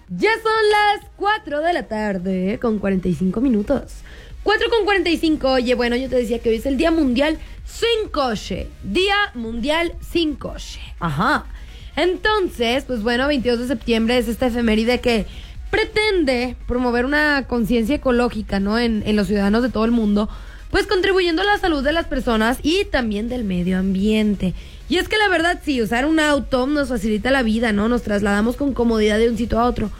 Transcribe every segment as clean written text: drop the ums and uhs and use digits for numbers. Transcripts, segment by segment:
Ya son las 4 de la tarde con 45 minutos. 4 con 45. Oye, bueno, yo te decía que hoy es el Día Mundial Sin Coche. Día Mundial Sin Coche. Ajá. Entonces, pues bueno, 22 de septiembre es esta efeméride que pretende promover una conciencia ecológica, ¿no? En los ciudadanos de todo el mundo, pues contribuyendo a la salud de las personas y también del medio ambiente. Y es que la verdad, sí, usar un auto nos facilita la vida, ¿no? Nos trasladamos con comodidad de un sitio a otro.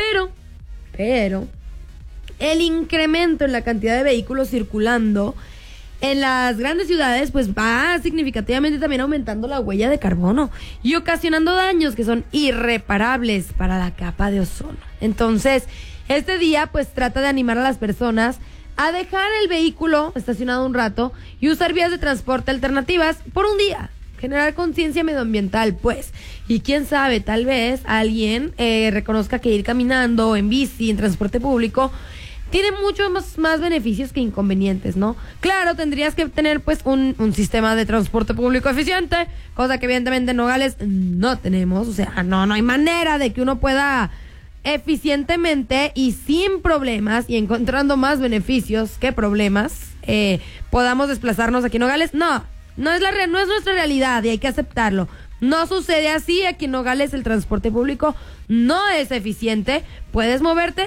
Pero, el incremento en la cantidad de vehículos circulando en las grandes ciudades, pues va significativamente también aumentando la huella de carbono y ocasionando daños que son irreparables para la capa de ozono. Entonces, este día pues trata de animar a las personas a dejar el vehículo estacionado un rato y usar vías de transporte alternativas por un día. Generar conciencia medioambiental, pues. Y quién sabe, tal vez alguien reconozca que ir caminando, en bici, en transporte público, tiene muchos más beneficios que inconvenientes, ¿no? Claro, tendrías que tener, pues, un sistema de transporte público eficiente, cosa que evidentemente en Nogales no tenemos. O sea, no hay manera de que uno pueda eficientemente y sin problemas y encontrando más beneficios que problemas, podamos desplazarnos aquí en Nogales. No es nuestra realidad y hay que aceptarlo. No sucede así. Aquí en Nogales el transporte público no es eficiente. Puedes moverte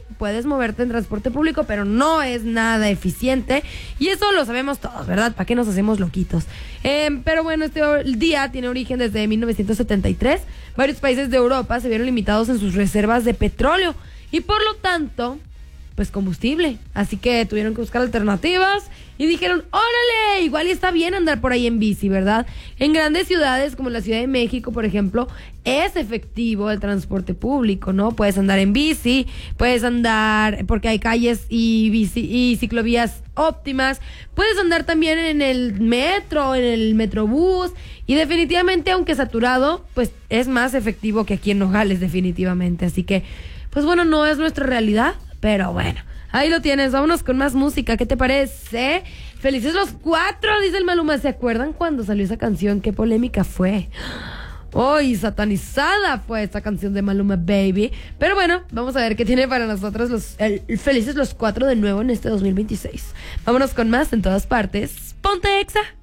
en transporte público, pero no es nada eficiente. Y eso lo sabemos todos, ¿verdad? ¿Para qué nos hacemos loquitos? Pero bueno, este día tiene origen desde 1973. Varios países de Europa se vieron limitados en sus reservas de petróleo y por lo tanto, pues combustible. Así que tuvieron que buscar alternativas y dijeron, órale, igual y está bien andar por ahí en bici, ¿verdad? En grandes ciudades como la Ciudad de México, por ejemplo, es efectivo el transporte público, ¿no? Puedes andar en bici, puedes andar porque hay calles y ciclovías óptimas, puedes andar también en el metro, en el metrobús, y definitivamente, aunque saturado, pues es más efectivo que aquí en Nogales, definitivamente. Así que, pues bueno, no es nuestra realidad, pero bueno, ahí lo tienes. Vámonos con más música. ¿Qué te parece? Felices los 4, dice el Maluma. ¿Se acuerdan cuando salió esa canción? Qué polémica fue. Hoy satanizada fue esta canción de Maluma Baby. Pero bueno, vamos a ver qué tiene para nosotros Felices los 4 de nuevo en este 2026. Vámonos con más en todas partes. Ponte Exa.